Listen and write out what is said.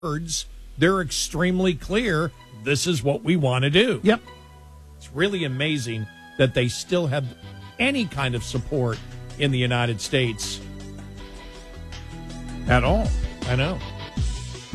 words, they're extremely clear. This is what we want to do. Yep. It's really amazing that they still have any kind of support in the United States at all. I know.